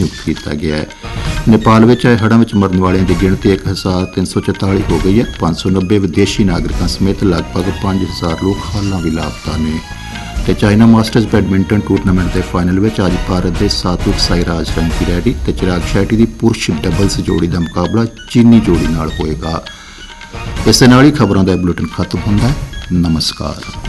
ਨਿਯੁਕਤ ਕੀਤਾ ਗਿਆ ਹੈ। ਨੇਪਾਲ ਵਿੱਚ ਆਏ ਹੜ੍ਹਾਂ ਵਿੱਚ ਮਰਨ ਵਾਲਿਆਂ ਦੀ ਗਿਣਤੀ 1344 ਹੋ ਗਈ ਹੈ। 590 ਵਿਦੇਸ਼ੀ ਨਾਗਰਿਕਾਂ ਸਮੇਤ ਲਗਭਗ 5000 ਲੋਕ ਹਾਲਾਂ ਵੀ ਲਾਪਤਾ ਨੇ। ਤੇ ਚਾਈਨਾ ਮਾਸਟਰਜ਼ ਬੈਡਮਿੰਟਨ ਟੂਰਨਾਮੈਂਟ ਦੇ ਫਾਈਨਲ ਵਿੱਚ ਅੱਜ ਭਾਰਤ ਦੇ ਸਾਤਵਿਕ ਸਾਈਰਾਜ ਰੰਕੀ ਰੈਡੀ ਤੇ ਚਿਰਾਗ ਸ਼ੈਟੀ ਦੀ ਪੁਰਸ਼ ਡਬਲਸ ਜੋੜੀ ਦਾ ਮੁਕਾਬਲਾ ਚੀਨੀ ਜੋੜੀ ਨਾਲ ਹੋਏਗਾ। ਇਸ ਦੇ ਨਾਲ ਹੀ ਖਬਰਾਂ ਦਾ ਬੁਲੇਟਿਨ ਖਤਮ ਹੁੰਦਾ ਹੈ। ਨਮਸਕਾਰ।